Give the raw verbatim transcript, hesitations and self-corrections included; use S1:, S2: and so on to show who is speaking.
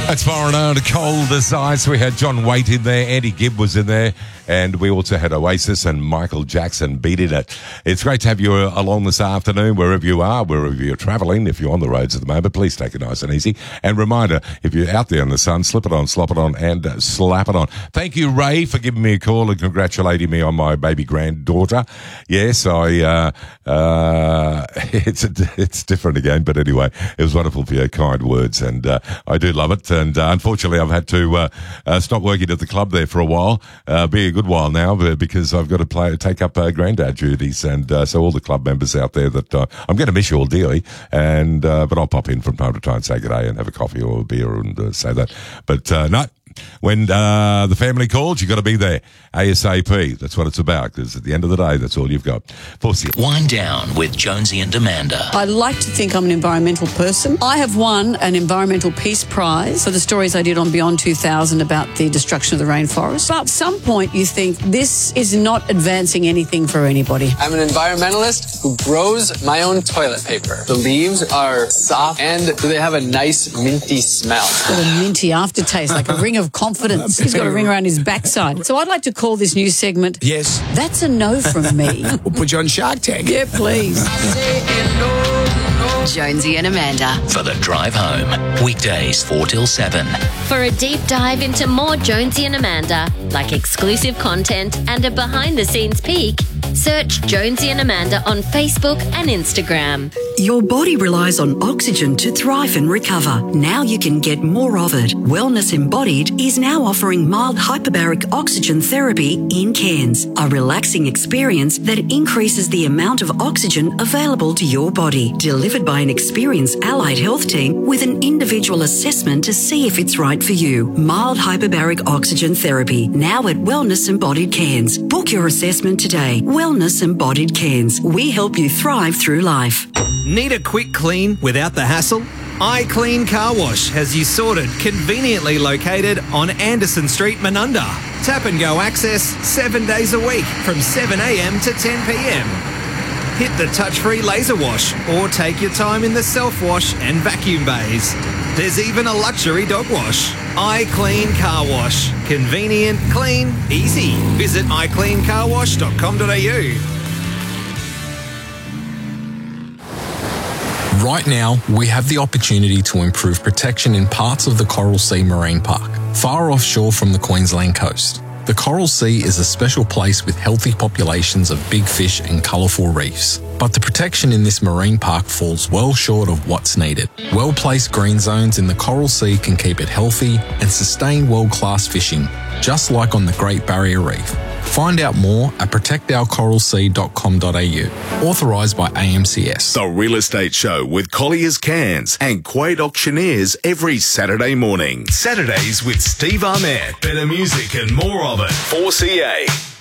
S1: That's Foreigner, Cold as Ice. We had John Waite in there, Andy Gibb was in there, and we also had Oasis and Michael Jackson beating it. It's great to have you along this afternoon, wherever you are, wherever you're travelling. If you're on the roads at the moment, please take it nice and easy. And reminder, if you're out there in the sun, slip it on, slop it on, and uh, slap it on. Thank you, Ray, for giving me a call and congratulating me on my baby granddaughter. Yes, I, uh, uh, it's, a, it's different again, but anyway, it was wonderful for your kind words, and uh, I do love it. And uh, unfortunately, I've had to uh, uh, stop working at the club there for a while, uh, be a good while now, because I've got to play, take up uh, granddad duties. And uh, so all the club members out there, that uh, I'm going to miss you all dearly, and uh, but I'll pop in from time to time and say good day and have a coffee or a beer and uh, say that. But uh, no. When uh, the family calls, you've got to be there ASAP. That's what it's about, because at the end of the day, that's all you've got. Force
S2: Wind Down with Jonesy and Amanda.
S3: I like to think I'm an environmental person. I have won an Environmental Peace Prize for the stories I did on Beyond two thousand about the destruction of the rainforest. But at some point, you think this is not advancing anything for anybody.
S4: I'm an environmentalist who grows my own toilet paper. The leaves are soft, and they have a nice minty smell.
S3: It's got a minty aftertaste, like a ring of confidence. He's got a ring around his backside. So I'd like to call this new segment,
S5: Yes.
S3: That's a No from Me.
S5: We'll put you on Shark Tank.
S3: Yeah, please.
S6: Jonesy and Amanda.
S2: For the drive home. Weekdays four till seven.
S7: For a deep dive into more Jonesy and Amanda, like exclusive content and a behind-the-scenes peek, search Jonesy and Amanda on Facebook and Instagram.
S6: Your body relies on oxygen to thrive and recover. Now you can get more of it. Wellness Embodied is now offering mild hyperbaric oxygen therapy in cans, a relaxing experience that increases the amount of oxygen available to your body. Delivered by an experienced allied health team with an individual assessment to see if it's right for you. Mild hyperbaric oxygen therapy, now at Wellness Embodied Cans. Book your assessment today. Wellness Embodied Cans. We help you thrive through life.
S8: Need a quick clean without the hassle? iClean Car Wash has you sorted, conveniently located on Anderson Street, Menunda. Tap and go access seven days a week from seven a m to ten p m. Hit the touch-free laser wash or take your time in the self-wash and vacuum bays. There's even a luxury dog wash. iClean Car Wash. Convenient, clean, easy. Visit i clean car wash dot com dot a u.
S9: Right now, we have the opportunity to improve protection in parts of the Coral Sea Marine Park, far offshore from the Queensland coast. The Coral Sea is a special place with healthy populations of big fish and colourful reefs. But the protection in this marine park falls well short of what's needed. Well-placed green zones in the Coral Sea can keep it healthy and sustain world-class fishing, just like on the Great Barrier Reef. Find out more at protect our coral sea dot com dot a u. Authorised by A M C S.
S10: The Real Estate Show with Collier's Cairns and Quade Auctioneers every Saturday morning. Saturdays with Steve Arnett. Better music and more of it. four C A.